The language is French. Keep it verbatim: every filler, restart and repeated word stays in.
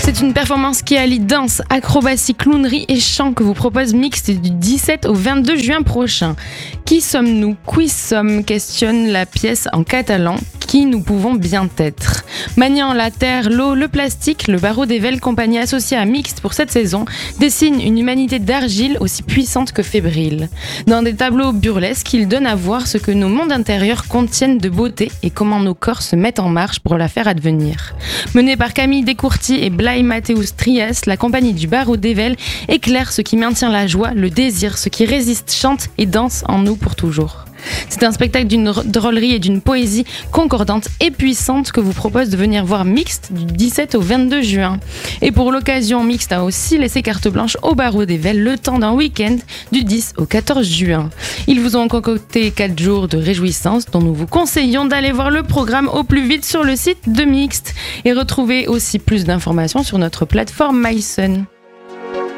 C'est une performance qui allie danse, acrobatie, clownerie et chant que vous propose Mixte du dix-sept au vingt-deux juin prochain. Qui sommes-nous? Qui sommes? Questionne la pièce en catalan. Qui nous pouvons bien être? Maniant la terre, l'eau, le plastique, le Barreau d'Ével, compagnie associée à Mixte pour cette saison, dessine une humanité d'argile aussi puissante que fébrile. Dans des tableaux burlesques, il donne à voir ce que nos mondes intérieurs contiennent de beauté et comment nos corps se mettent en marche pour la faire advenir. Menée par Camille Descourtiers et Blai Mathéus Trias, la compagnie du Barreau d'Ével éclaire ce qui maintient la joie, le désir, ce qui résiste, chante et danse en nous pour toujours. C'est un spectacle d'une drôlerie et d'une poésie concordante et puissante que vous propose de venir voir Mixte du dix-sept au vingt-deux juin. Et pour l'occasion, Mixte a aussi laissé carte blanche au Barreau d'Ével le temps d'un week-end du dix au quatorze juin. Ils vous ont concocté quatre jours de réjouissance dont nous vous conseillons d'aller voir le programme au plus vite sur le site de Mixte et retrouver aussi plus d'informations sur notre plateforme MySun.